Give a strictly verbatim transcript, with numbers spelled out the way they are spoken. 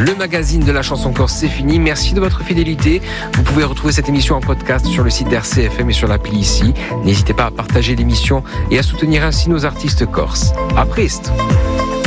Le magazine de la chanson corse, c'est fini. Merci de votre fidélité. Vous pouvez retrouver cette émission en podcast sur le site d'R C F M et sur l'appli ici. N'hésitez pas à partager l'émission et à soutenir ainsi nos artistes corses. À Prest!